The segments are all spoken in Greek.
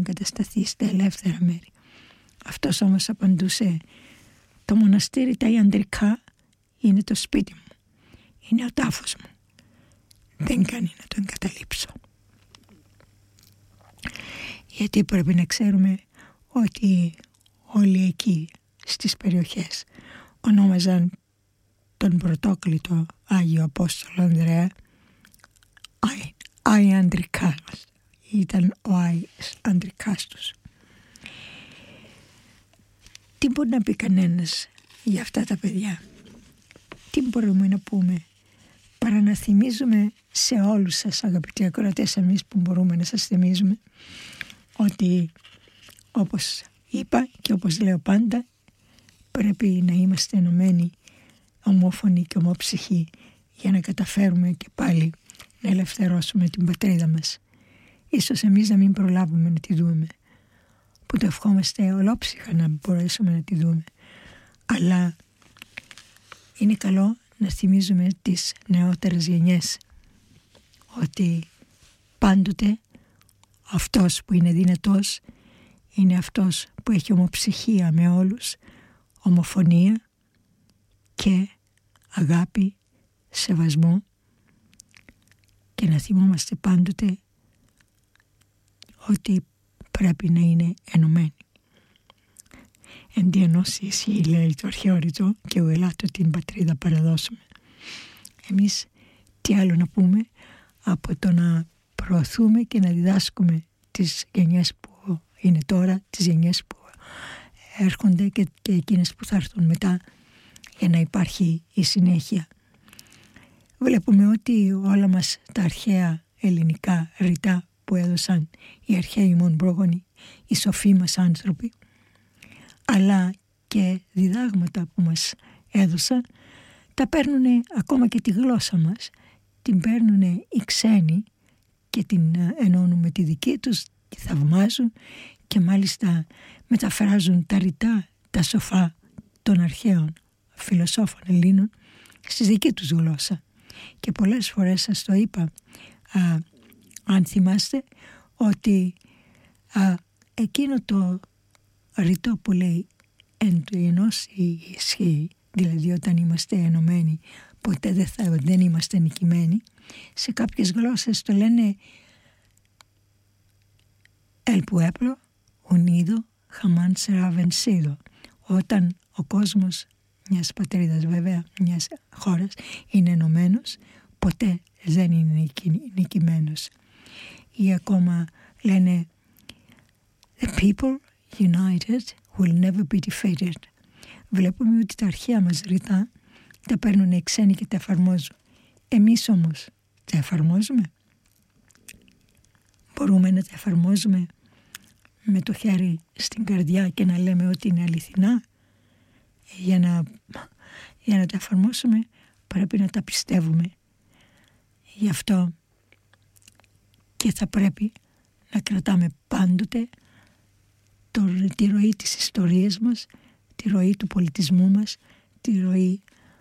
εγκατασταθεί στα ελεύθερα μέρη. Αυτός όμως απαντούσε: το μοναστήρι τα ιαντρικά είναι το σπίτι μου, είναι ο τάφος μου, δεν κάνει να το εγκαταλείψω. Γιατί πρέπει να ξέρουμε ότι όλοι εκεί στις περιοχές ονόμαζαν τον πρωτόκλητο Άγιο Απόστολο Ανδρέα Άι Ανδρικάς. Ήταν ο Άης Ανδρικάς τους. Τι μπορεί να πει κανένας για αυτά τα παιδιά? Τι μπορούμε να πούμε παρά να θυμίζουμε σε όλους σας, αγαπητοί ακροατές, εμείς που μπορούμε να σας θυμίζουμε ότι, όπως είπα και όπως λέω πάντα, πρέπει να είμαστε ενωμένοι, ομόφωνοι και ομόψυχοι, για να καταφέρουμε και πάλι να ελευθερώσουμε την πατρίδα μας. Ίσως εμείς να μην προλάβουμε να τη δούμε, που το ευχόμαστε ολόψυχα να μπορέσουμε να τη δούμε, αλλά είναι καλό να θυμίζουμε τις νεότερες γενιές ότι πάντοτε αυτός που είναι δυνατός είναι αυτός που έχει ομοψυχία με όλους, ομοφωνία και αγάπη, σεβασμό, και να θυμόμαστε πάντοτε ότι πρέπει να είναι ενωμένοι. Εν τη ενώση ισχύει, λέει το αρχαίο ρητό, και ο ελάττω την πατρίδα παραδώσουμε. Εμείς τι άλλο να πούμε από το να προωθούμε και να διδάσκουμε τις γενιές που είναι τώρα, τις γενιές που έρχονται και εκείνες που θα έρθουν μετά, για να υπάρχει η συνέχεια. Βλέπουμε ότι όλα μας τα αρχαία ελληνικά ρητά που έδωσαν οι αρχαίοι μόν πρόγονοι, οι σοφοί μας άνθρωποι, αλλά και διδάγματα που μας έδωσαν, τα παίρνουν ακόμα και τη γλώσσα μας, την παίρνουν οι ξένοι και την ενώνουν με τη δική τους, τη θαυμάζουν και μάλιστα μεταφράζουν τα ρητά, τα σοφά των αρχαίων φιλοσόφων Ελλήνων στη δική τους γλώσσα. Και πολλές φορές σας το είπα, αν θυμάστε, ότι εκείνο το ρητό που λέει εν του ενός ισχύει, δηλαδή όταν είμαστε ενωμένοι ποτέ δεν είμαστε νικημένοι, σε κάποιες γλώσσες το λένε el pueblo unido jamás será vencido. Όταν ο κόσμος μιας πατρίδας, βέβαια μιας χώρας, είναι ενωμένος, ποτέ δεν είναι νικημένος. Ή ακόμα λένε the people united will never be defeated. Βλέπουμε ότι τα αρχαία μας ρητά τα παίρνουν οι ξένοι και τα εφαρμόζουν. Εμείς όμως τα εφαρμόζουμε? Μπορούμε να τα εφαρμόζουμε με το χέρι στην καρδιά και να λέμε ότι είναι αληθινά? Για να τα εφαρμόσουμε πρέπει να τα πιστεύουμε. Γι' αυτό και θα πρέπει να κρατάμε πάντοτε τη ροή της ιστορίας μας, τη ροή του πολιτισμού μας, τη ροή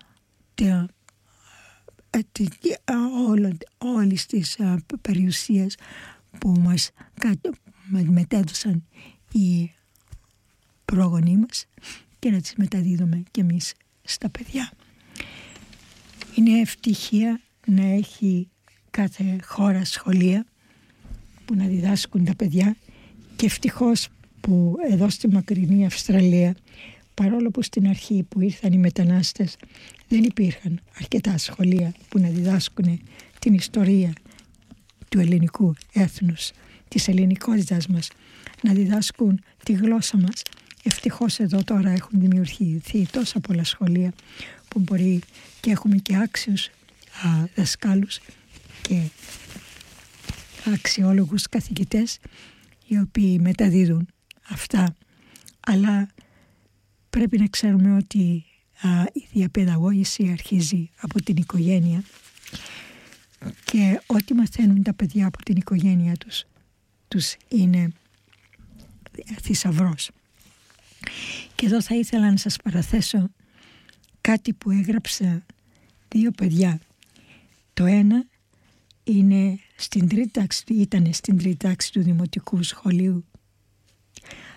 όλης της περιουσίας που μας μετέδωσαν οι πρόγονοί μας, και να τις μεταδίδουμε κι εμείς στα παιδιά. Είναι ευτυχία να έχει κάθε χώρα σχολεία που να διδάσκουν τα παιδιά, και ευτυχώς που εδώ στη μακρινή Αυστραλία, παρόλο που στην αρχή που ήρθαν οι μετανάστες δεν υπήρχαν αρκετά σχολεία που να διδάσκουν την ιστορία του ελληνικού έθνους, της ελληνικότητας μας, να διδάσκουν τη γλώσσα μας, ευτυχώς εδώ τώρα έχουν δημιουργηθεί τόσα πολλά σχολεία που μπορεί, και έχουμε και άξιους δασκάλους και αξιόλογους καθηγητές οι οποίοι μεταδίδουν αυτά. Αλλά πρέπει να ξέρουμε ότι η διαπαιδαγώγηση αρχίζει από την οικογένεια, και ό,τι μαθαίνουν τα παιδιά από την οικογένεια τους είναι θησαυρός. Και εδώ θα ήθελα να σας παραθέσω κάτι που έγραψα δύο παιδιά. Το ένα ήταν στην τρίτη τάξη του Δημοτικού Σχολείου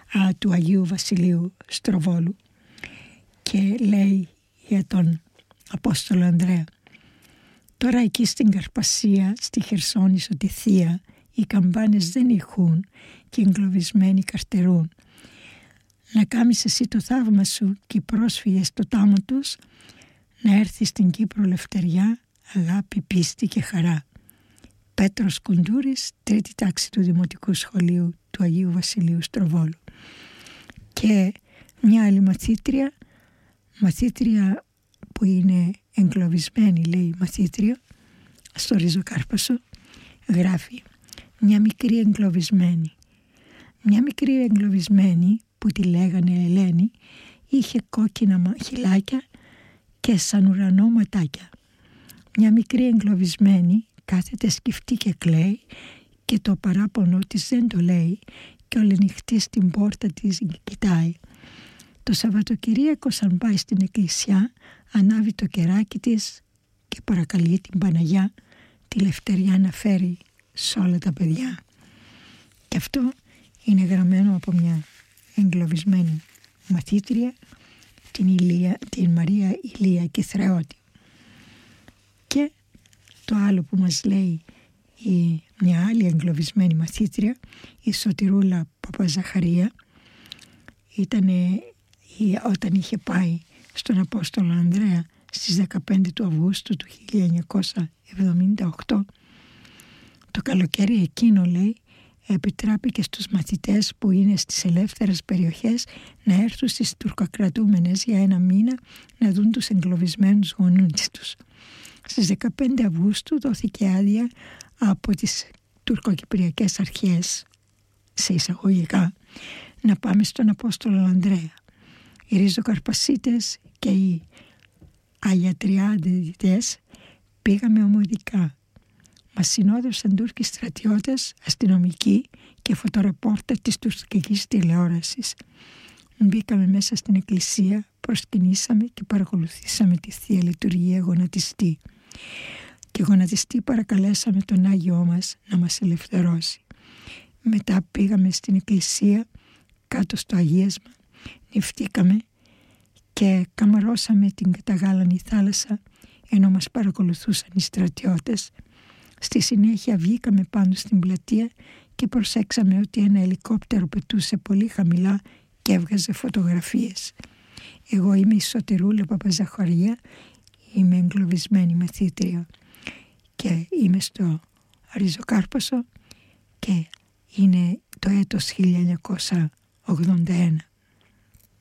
του Αγίου Βασιλείου Στροβόλου και λέει για τον Απόστολο Ανδρέα: «Τώρα εκεί στην Καρπασία, στη Χερσόνησο τη Θεία, οι καμπάνες δεν ηχούν και οι εγκλωβισμένοι καρτερούν. Να κάμεις εσύ το θαύμα σου και οι πρόσφυγες το τάμο τους, να έρθει στην Κύπρο λευτεριά, αγάπη, πίστη και χαρά». Πέτρος Κουντούρης, τρίτη τάξη του Δημοτικού Σχολείου του Αγίου Βασιλείου Στροβόλου. Και μια άλλη μαθήτρια που είναι εγκλωβισμένη, λέει μαθήτρια, στο Ριζοκάρπασο, γράφει: «Μια μικρή εγκλωβισμένη που τη λέγανε Ελένη, είχε κόκκινα χυλάκια και σαν ουρανό ματάκια. Μια μικρή εγκλωβισμένη κάθεται σκυφτή και κλαίει και το παράπονο της δεν το λέει και ολενυχτή στην πόρτα της κοιτάει. Το Σαββατοκυριακό σαν πάει στην εκκλησιά, ανάβει το κεράκι της και παρακαλεί την Παναγιά τη λευτεριά να φέρει σε όλα τα παιδιά». Και αυτό είναι γραμμένο από μια εγκλωβισμένη μαθήτρια, την Μαρία Ηλία Κιθρεώτη. Και το άλλο που μας λέει μια άλλη εγκλωβισμένη μαθήτρια, η Σωτηρούλα Παπαζαχαρία, ήταν όταν είχε πάει στον Απόστολο Ανδρέα στις 15 του Αυγούστου του 1978. Το καλοκαίρι εκείνο, λέει, επιτράπηκε στους μαθητές που είναι στις ελεύθερες περιοχές να έρθουν στις τουρκοκρατούμενες για ένα μήνα να δουν τους εγκλωβισμένους γονείς τους. Στις 15 Αυγούστου δόθηκε άδεια από τις τουρκοκυπριακές αρχές, σε εισαγωγικά, να πάμε στον Απόστολο Ανδρέα. Οι Ριζοκαρπασίτες και οι Αγιατριάδητες πήγαμε ομαδικά. Μας συνόδευσαν Τούρκοι στρατιώτες, αστυνομικοί και φωτορεπόρτερ της τουρκικής τηλεόρασης. Μπήκαμε μέσα στην εκκλησία, προσκυνήσαμε και παρακολουθήσαμε τη Θεία Λειτουργία γονατιστή. Και γονατιστή παρακαλέσαμε τον Άγιό μας να μας ελευθερώσει. Μετά πήγαμε στην εκκλησία, κάτω στο αγίασμα, νηφτήκαμε και καμαρώσαμε την καταγάλανη θάλασσα ενώ μας παρακολουθούσαν οι στρατιώτες. Στη συνέχεια βγήκαμε πάνω στην πλατεία και προσέξαμε ότι ένα ελικόπτερο πετούσε πολύ χαμηλά και έβγαζε φωτογραφίες. Εγώ είμαι η Σωτηρούλα Παπαζαχαρία, είμαι εγκλωβισμένη μαθήτρια και είμαι στο Ριζοκάρπασο και είναι το έτος 1981.